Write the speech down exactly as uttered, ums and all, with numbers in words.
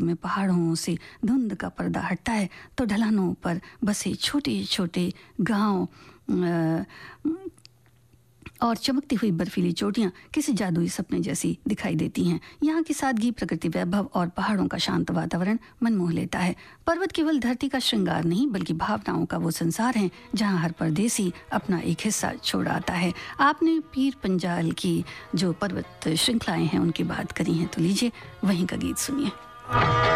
में पहाड़ों से धुंध का पर्दा हटता है तो ढलानों पर बसे छोटे छोटे गांव और चमकती हुई बर्फीली चोटियां किसी जादुई सपने जैसी दिखाई देती हैं। यहाँ की सादगी, प्रकृति वैभव और पहाड़ों का शांत वातावरण मन मोह लेता है। पर्वत केवल धरती का श्रृंगार नहीं बल्कि भावनाओं का वो संसार है जहाँ हर परदेसी अपना एक हिस्सा छोड़ आता है। आपने पीर पंजाल की जो पर्वत श्रृंखलाएं हैं उनकी बात करी है, तो लीजिए वहीं का गीत सुनिए।